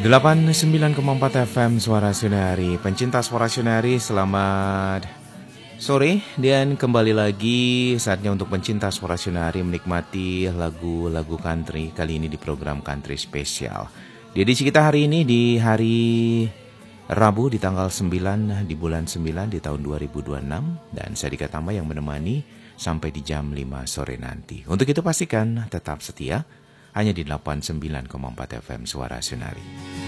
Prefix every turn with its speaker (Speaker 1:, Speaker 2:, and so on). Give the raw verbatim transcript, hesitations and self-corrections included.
Speaker 1: delapan puluh sembilan koma empat F M Suara Sunari. Pencinta Suara Sunari, selamat sore. Dan kembali lagi saatnya untuk pencinta Suara Sunari menikmati lagu-lagu country. Kali ini di program Country Spesial. Di edisi kita hari ini di hari Rabu di tanggal sembilan di bulan sembilan di tahun dua ribu dua puluh enam. Dan saya Dika Tama yang menemani sampai di jam lima sore nanti. Untuk itu pastikan tetap setia hanya di delapan puluh sembilan koma empat F M Suara Sunari.